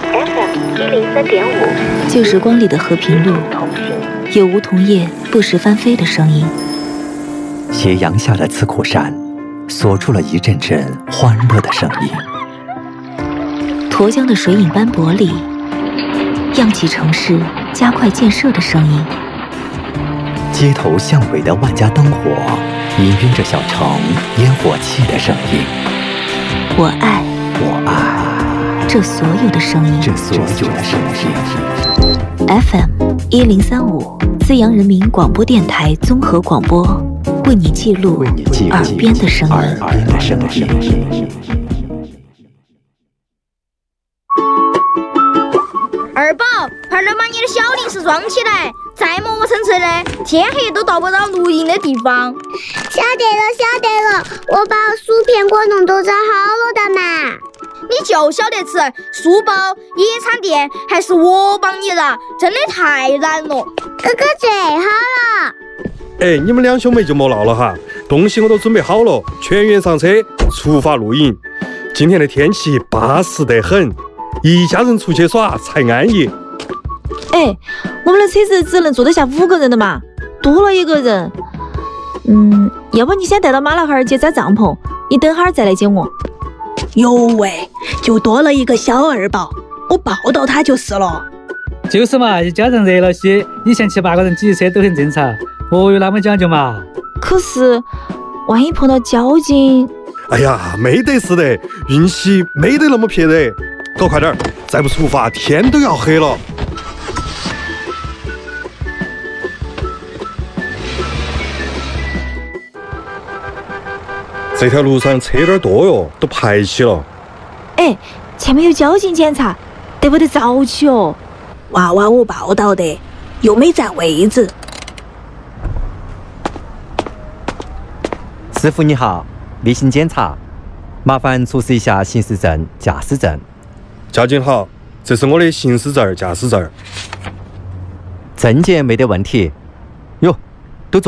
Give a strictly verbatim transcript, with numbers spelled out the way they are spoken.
F M 一零三点五， 旧时光里的和平路，有梧桐叶不时翻飞的声音。 斜阳下的刺库山，锁住了一阵阵欢乐的声音。 沱江的水影斑驳里，漾起城市加快建设的声音。 街头巷尾的万家灯火，氤氲着小城烟火气的声音。 我爱， 我爱这所有的声音， 这所有的声音。 F M 一零三五，资阳人民广播电台综合广播，为你记录耳边的声音。 耳边的声音。 二宝，快点把你的小零食装起来，再磨磨蹭蹭的，天黑都到不到录音的地方。 晓得了，晓得了，我把薯片果农都找好了的嘛。 你就晓得吃书包、野餐垫，还是我帮你的，真的太难了。 哥哥最好了。 哎，你们两兄妹就莫闹了哈，东西我都准备好了，全员上车，出发露营。今天的天气巴适得很，一家人出去耍才安逸。 哎，我们的车子只能坐得下五个人的嘛，多了一个人。嗯，要不你先带到马老汉儿去扎帐篷，你等会儿再来接我。 哟喂，就多了一个小二宝，我抱到他就是了。 就是嘛，一家人热闹些，以前七八个人挤车都很正常，何有那么讲究嘛？ 可是，万一碰到交警…… 哎呀，没得事的，运气没得那么撇的，搞快点，再不出发，天都要黑了。这条路上车有点多哟，都排起了。 哎，前面有交警检查，得不得早起哦？ 娃娃我报道的，又没占位置。 师傅你好，例行检查，麻烦出示一下行驶证、驾驶证。 交警好，这是我的行驶证、驾驶证。 证件没得问题，